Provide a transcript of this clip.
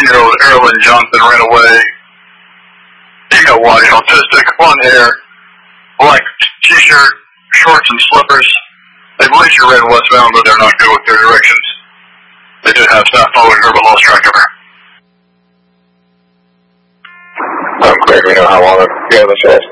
19-year-old Erwin Johnson ran away. You know why, autistic, blonde hair, black t-shirt, shorts and slippers. They believe she ran westbound, but they're not good with their directions. They did have staff following her, but lost track of her. I'm clear. We know how long ago this was.